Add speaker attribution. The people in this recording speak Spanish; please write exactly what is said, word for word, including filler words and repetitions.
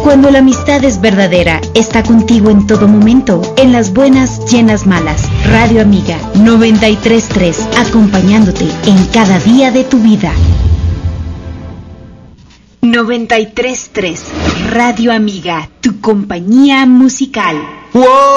Speaker 1: Cuando la amistad es verdadera, está contigo en todo momento, en las buenas y en las malas. Radio Amiga noventa y tres punto tres, acompañándote en cada día de tu vida. noventa y tres punto tres, Radio Amiga, tu compañía musical.
Speaker 2: ¡Wow!